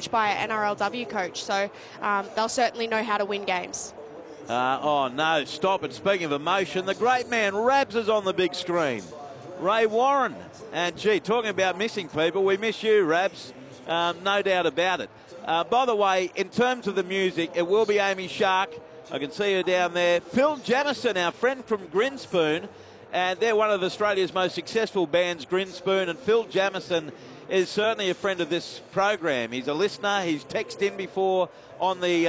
by an NRLW coach, so they'll certainly know how to win games. Oh, no, stop it. Speaking of emotion, the great man Rabs is on the big screen. Ray Warren. And, gee, talking about missing people, we miss you, Rabs. No doubt about it. By the way, in terms of the music, it will be Amy Shark. I can see her down there. Phil Jamison, our friend from Grinspoon, and they're one of Australia's most successful bands, Grinspoon, and Phil Jamison is certainly a friend of this program. He's a listener. He's texted in before on the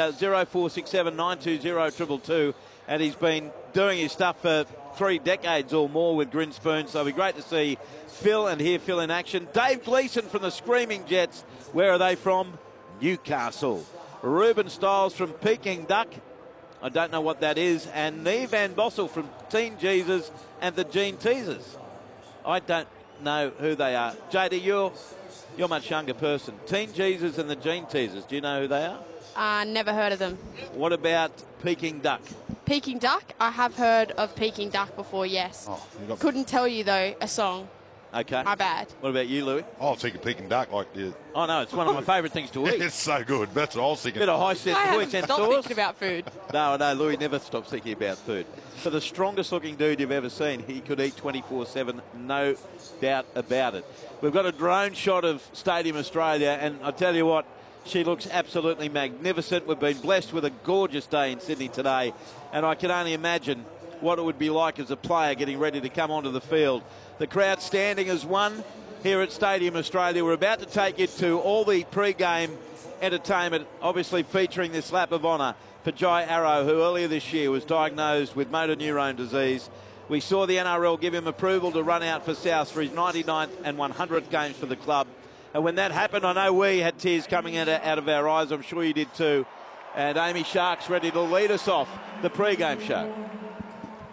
0467 920 222, and he's been doing his stuff for 3 decades or more with Grinspoon, so it'll be great to see Phil and hear Phil in action. Dave Gleeson from the Screaming Jets. Where are they from? Newcastle. Ruben Stiles from Peking Duck. I don't know what that is. And Nee Van Bossel from Teen Jesus and the Gene Teasers. I don't know who they are. JD, you're a much younger person. Teen Jesus and the Gene Teasers. Do you know who they are? Never heard of them. What about Peking Duck? Peking Duck? I have heard of Peking Duck before, yes. Oh, Couldn't tell you, though, a song. Okay. My bad. What about you, Louis? I was thinking Peking Duck. Oh, no, it's one of my favourite things to eat. It's so good. That's what I was thinking. Bit of I haven't high-cent stopped sauce. thinking about food. No, Louis never stops thinking about food. For the strongest-looking dude you've ever seen, he could eat 24/7, no doubt about it. We've got a drone shot of Stadium Australia, and I tell you what, she looks absolutely magnificent. We've been blessed with a gorgeous day in Sydney today, and I can only imagine what it would be like as a player getting ready to come onto the field. The crowd standing as one here at Stadium Australia. We're about to take you to all the pre-game entertainment, obviously featuring this lap of honour for Jai Arrow, who earlier this year was diagnosed with motor neurone disease. We saw the NRL give him approval to run out for South for his 99th and 100th games for the club. And when that happened, I know we had tears coming out of our eyes. I'm sure you did too. And Amy Shark's ready to lead us off the pre-game show.